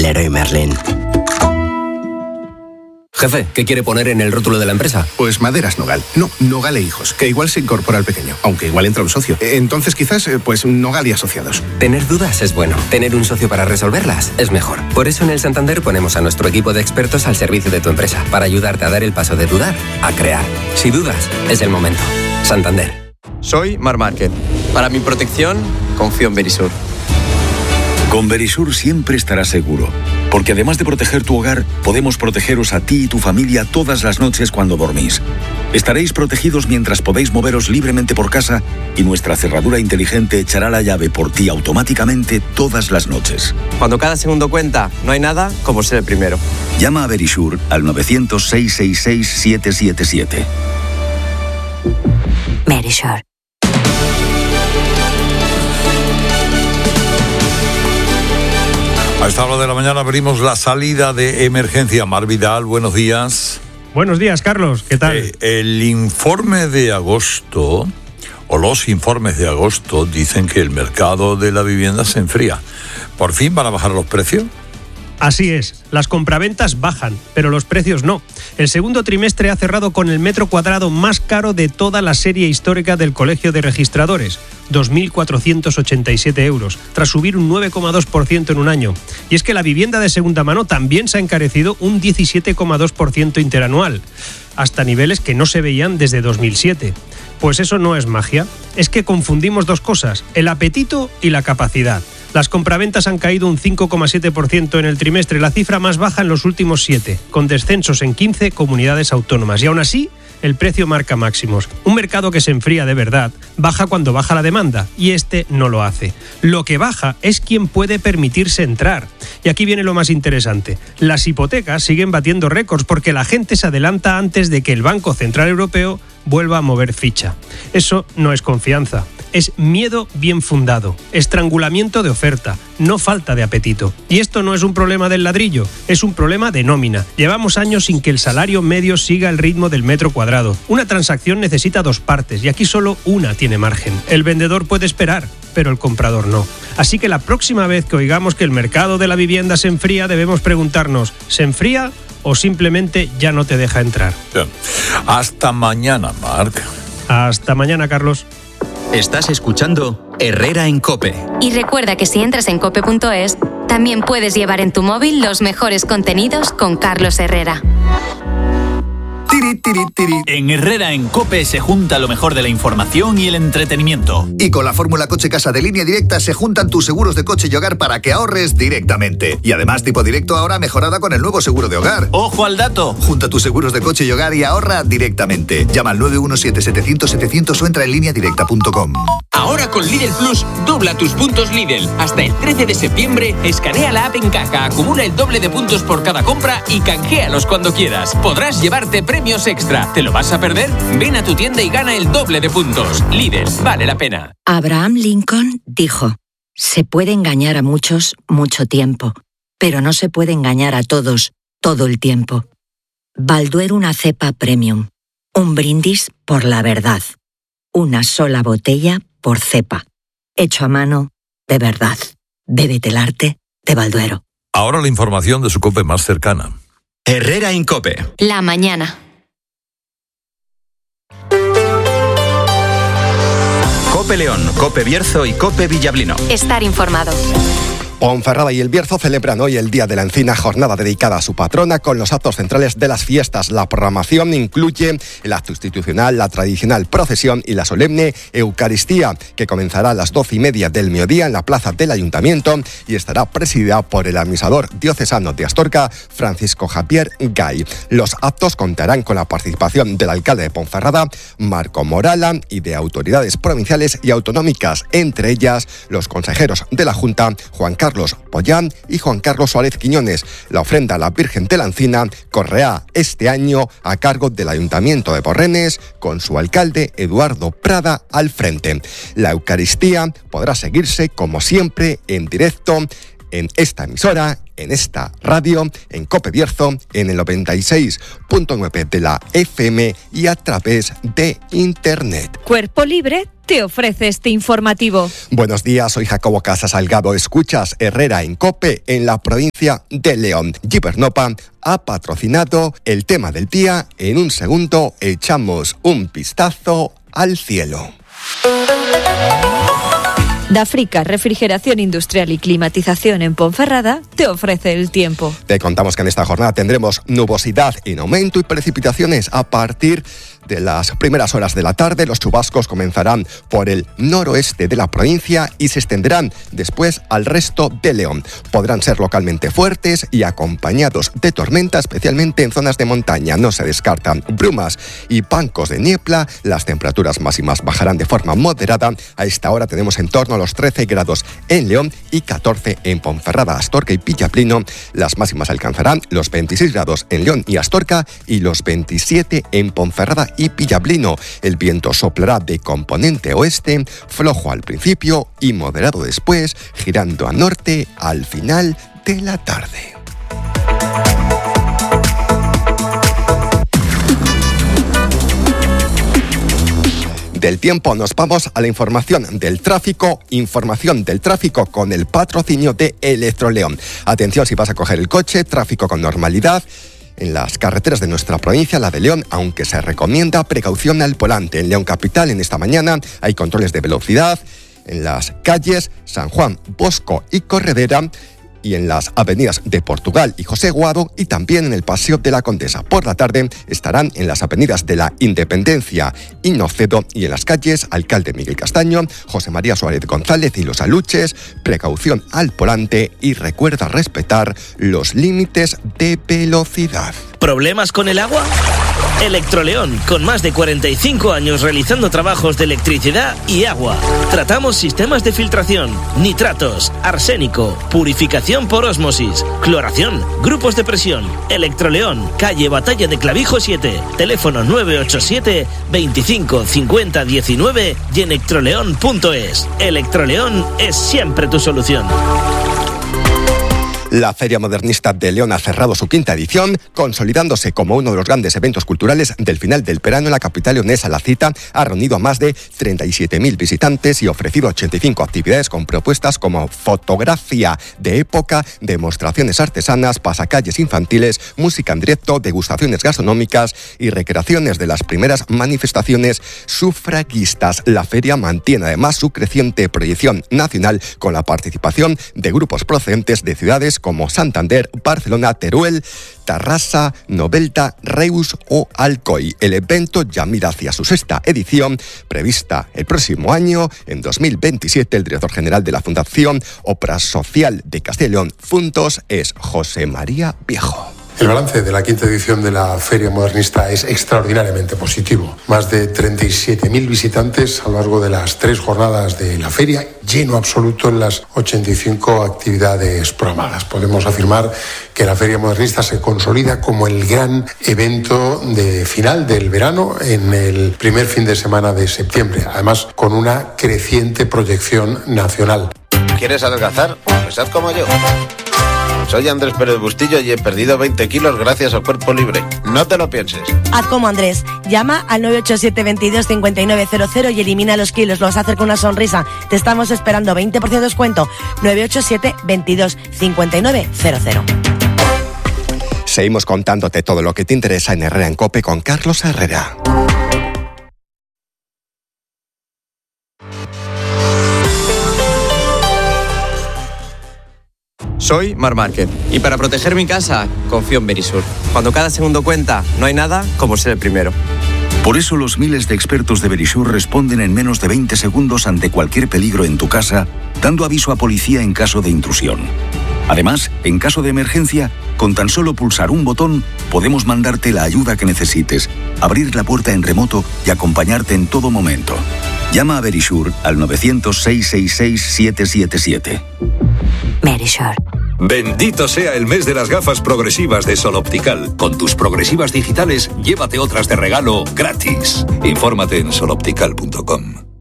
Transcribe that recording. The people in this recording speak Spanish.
Leroy Merlin. Jefe, ¿qué quiere poner en el rótulo de la empresa? Pues Maderas Nogal. No, Nogal e Hijos, que igual se incorpora al pequeño, aunque igual entra un socio. Entonces quizás, pues Nogal y Asociados. Tener dudas es bueno. Tener un socio para resolverlas es mejor. Por eso en el Santander ponemos a nuestro equipo de expertos al servicio de tu empresa, para ayudarte a dar el paso de dudar a crear. Si dudas, es el momento. Santander. Soy Marc Márquez. Para mi protección, confío en Verisur. Con Verisur siempre estarás seguro, porque además de proteger tu hogar, podemos protegeros a ti y tu familia todas las noches cuando dormís. Estaréis protegidos mientras podéis moveros libremente por casa y nuestra cerradura inteligente echará la llave por ti automáticamente todas las noches. Cuando cada segundo cuenta, no hay nada como ser el primero. Llama a Verisur al 900-666-777. Verisur. A esta hora de la mañana abrimos la salida de emergencia. Mar Vidal, buenos días. Buenos días, Carlos. ¿Qué tal? El informe de agosto, o los informes de agosto, dicen que el mercado de la vivienda se enfría. ¿Por fin van a bajar los precios? Así es, las compraventas bajan, pero los precios no. El segundo trimestre ha cerrado con el metro cuadrado más caro de toda la serie histórica del Colegio de Registradores, 2.487 euros, tras subir un 9,2% en un año. Y es que la vivienda de segunda mano también se ha encarecido un 17,2% interanual, hasta niveles que no se veían desde 2007. Pues eso no es magia, es que confundimos dos cosas, el apetito y la capacidad. Las compraventas han caído un 5,7% en el trimestre, la cifra más baja en los últimos 7, con descensos en 15 comunidades autónomas. Y aún así, el precio marca máximos. Un mercado que se enfría de verdad baja cuando baja la demanda, y este no lo hace. Lo que baja es quien puede permitirse entrar. Y aquí viene lo más interesante. Las hipotecas siguen batiendo récords porque la gente se adelanta antes de que el Banco Central Europeo vuelva a mover ficha. Eso no es confianza, es miedo bien fundado, estrangulamiento de oferta, no falta de apetito. Y esto no es un problema del ladrillo, es un problema de nómina. Llevamos años sin que el salario medio siga el ritmo del metro cuadrado. Una transacción necesita dos partes y aquí solo una tiene margen. El vendedor puede esperar, pero el comprador no. Así que la próxima vez que oigamos que el mercado de la vivienda se enfría, debemos preguntarnos, ¿se enfría o simplemente ya no te deja entrar? Bien. Hasta mañana, Marc. Hasta mañana, Carlos. Estás escuchando Herrera en COPE. Y recuerda que si entras en cope.es, también puedes llevar en tu móvil los mejores contenidos con Carlos Herrera. En Herrera en COPE se junta lo mejor de la información y el entretenimiento. Y con la fórmula Coche Casa de Línea Directa se juntan tus seguros de coche y hogar para que ahorres directamente. Y además Tipo Directo ahora mejorada con el nuevo seguro de hogar. ¡Ojo al dato! Junta tus seguros de coche y hogar y ahorra directamente. Llama al 917-700-700 o entra en lineadirecta.com. Ahora con Lidl Plus, dobla tus puntos Lidl. Hasta el 13 de septiembre, escanea la app en caja, acumula el doble de puntos por cada compra y canjealos cuando quieras. Podrás llevarte premios extra. ¿Te lo vas a perder? Ven a tu tienda y gana el doble de puntos. Lidl, vale la pena. Abraham Lincoln dijo: se puede engañar a muchos mucho tiempo, pero no se puede engañar a todos todo el tiempo. Balduero, una cepa premium. Un brindis por la verdad. Una sola botella por cepa. Hecho a mano de verdad. Bébete el arte de Balduero. Ahora la información de su COPE más cercana. Herrera en COPE. La mañana. COPE León, COPE Bierzo y COPE Villablino. Estar informado. Ponferrada y El Bierzo celebran hoy el Día de la Encina, jornada dedicada a su patrona con los actos centrales de las fiestas. La programación incluye el acto institucional, la tradicional procesión y la solemne Eucaristía, que comenzará a las 12:30 del mediodía en la plaza del Ayuntamiento y estará presidida por el administrador diocesano de Astorga, Francisco Javier Gay. Los actos contarán con la participación del alcalde de Ponferrada, Marco Morala, y de autoridades provinciales y autonómicas, entre ellas los consejeros de la Junta, Juan Carlos Pollán y Juan Carlos Suárez Quiñones. La ofrenda a la Virgen de la Encina correrá este año a cargo del Ayuntamiento de Porrenes, con su alcalde Eduardo Prada al frente. La Eucaristía podrá seguirse, como siempre, en directo en esta emisora, en esta radio, en COPE Bierzo, en el 96.9 de la FM y a través de Internet. Cuerpo Libre te ofrece este informativo. Buenos días, soy Jacobo Casas Salgado. Escuchas Herrera en COPE en la provincia de León. Givernopa ha patrocinado el tema del día. En un segundo echamos un vistazo al cielo. Dafrica, refrigeración industrial y climatización en Ponferrada, te ofrece el tiempo. Te contamos que en esta jornada tendremos nubosidad en aumento y precipitaciones a partir de las primeras horas de la tarde. Los chubascos comenzarán por el noroeste de la provincia y se extenderán después al resto de León. Podrán ser localmente fuertes y acompañados de tormenta, especialmente en zonas de montaña. No se descartan brumas y bancos de niebla. Las temperaturas máximas bajarán de forma moderada. A esta hora tenemos en torno a los 13 grados en León y 14 en Ponferrada, Astorga y Villablino. Las máximas alcanzarán los 26 grados en León y Astorga y los 27 en Ponferrada y Villablino. El viento soplará de componente oeste, flojo al principio y moderado después, girando a norte al final de la tarde. Del tiempo nos vamos a la información del tráfico con el patrocinio de Electroleón. Atención si vas a coger el coche, tráfico con normalidad en las carreteras de nuestra provincia, la de León, aunque se recomienda precaución al volante. En León Capital, en esta mañana, hay controles de velocidad en las calles San Juan, Bosco y Corredera, y en las avenidas de Portugal y José Guado, y también en el Paseo de la Condesa. Por la tarde estarán en las avenidas de la Independencia y Nocedo y en las calles Alcalde Miguel Castaño, José María Suárez González y Los Aluches. Precaución al volante y recuerda respetar los límites de velocidad. ¿Problemas con el agua? Electroleón, con más de 45 años realizando trabajos de electricidad y agua. Tratamos sistemas de filtración, nitratos, arsénico, purificación por ósmosis, cloración, grupos de presión. Electroleón, calle Batalla de Clavijo 7, teléfono 987 25 50 19 y en electroleón.es. Electroleón es siempre tu solución. La Feria Modernista de León ha cerrado su quinta edición, consolidándose como uno de los grandes eventos culturales del final del verano en la capital leonesa. La cita ha reunido a más de 37.000 visitantes y ofrecido 85 actividades con propuestas como fotografía de época, demostraciones artesanas, pasacalles infantiles, música en directo, degustaciones gastronómicas y recreaciones de las primeras manifestaciones sufragistas. La feria mantiene además su creciente proyección nacional con la participación de grupos procedentes de ciudades como Santander, Barcelona, Teruel, Tarrasa, Novelda, Reus o Alcoy. El evento ya mira hacia su sexta edición, prevista el próximo año, en 2027. El director general de la Fundación Obra Social de Castilla y León, Funtos, es José María Viejo. El balance de la quinta edición de la Feria Modernista es extraordinariamente positivo. Más de 37.000 visitantes a lo largo de las 3 jornadas de la feria, lleno absoluto en las 85 actividades programadas. Podemos afirmar que la Feria Modernista se consolida como el gran evento de final del verano en el primer fin de semana de septiembre, además con una creciente proyección nacional. ¿Quieres adelgazar? Pues haz como yo. Soy Andrés Pérez Bustillo y he perdido 20 kilos gracias al Cuerpo Libre. No te lo pienses. Haz como Andrés. Llama al 987 22 5900 y elimina los kilos. Lo vas a hacer con una sonrisa. Te estamos esperando. 20% de descuento. 987 22 5900. Seguimos contándote todo lo que te interesa en Herrera en COPE con Carlos Herrera. Soy Mar Márquez y para proteger mi casa confío en Verisur. Cuando cada segundo cuenta, no hay nada como ser el primero. Por eso los miles de expertos de Verisur responden en menos de 20 segundos ante cualquier peligro en tu casa, dando aviso a policía en caso de intrusión. Además, en caso de emergencia, con tan solo pulsar un botón, podemos mandarte la ayuda que necesites, abrir la puerta en remoto y acompañarte en todo momento. Llama a Verisur al 900-666-777. Verisur. Bendito sea el mes de las gafas progresivas de Sol Optical. Con tus progresivas digitales, llévate otras de regalo gratis. Infórmate en soloptical.com.